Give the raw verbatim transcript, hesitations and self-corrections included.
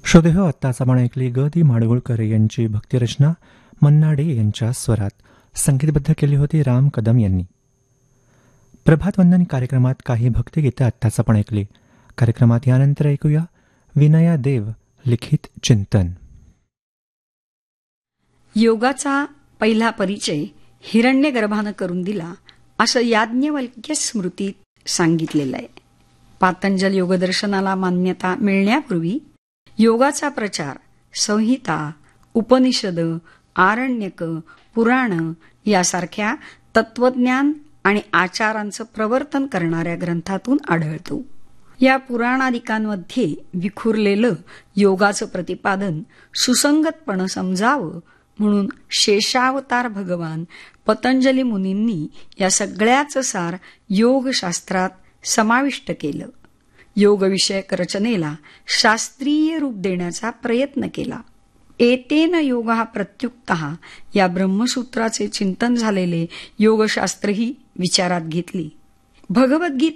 श्रोतेहो, आत्ताच आपण ऐकली ग दी माडगुळकर यांची भक्तिरचना मन्ना डे यांच्या स्वरात संगीतबद्ध केली होती राम कदम यांनी. प्रभातवंदन कार्यक्रमात काही भक्तिगीतं आत्ताच आपण ऐकली. कार्यक्रमात यानंतर ऐकूया विनया देव लिखित चिंतन. योगाचा पहिला परिचय हिरण्यगर्भानं करून दिला असं याज्ञवल्क्य स्मृतीत सांगितलेलं आहे. पातंजल योगदर्शनाला मान्यता मिळण्यापूर्वी योगाचा प्रचार संहिता, उपनिषद, आरण्यक, पुराण यासारख्या तत्वज्ञान आणि आचारांचं प्रवर्तन करणाऱ्या ग्रंथातून आढळतो. या पुराणादिकांमध्ये विखुरलेलं योगाचं प्रतिपादन सुसंगतपणे समजावं म्हणून शेषावतार भगवान पतंजली मुनींनी या सगळ्याचं सार योगशास्त्रात समाविष्ट केलं. योगविषयक रचनेला शास्त्रीय रूप देण्याचा प्रयत्न केला. एतेन योगः प्रत्युक्तः या ब्रह्मसूत्राचे चिंतन झालेले योगशास्त्रही विचारात घेतली. भगवद्गीता